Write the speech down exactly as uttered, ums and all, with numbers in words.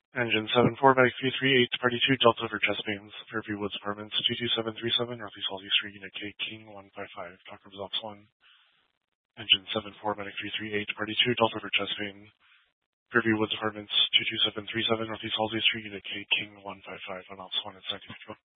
Engine seven four, Medic three three eight, Party two, Delta for chest pains. Fairview Woods Apartments, two two seven three seven, Northeast Halsey Street, Unit K, King one five five, Doctor Results one. Engine seven four, Medic three three eight, Party two, Delta for chest pain. Fairview Woods Apartments, two two seven three seven, Northeast Halsey Street, Unit K, King one five five, on Ops one, it's active.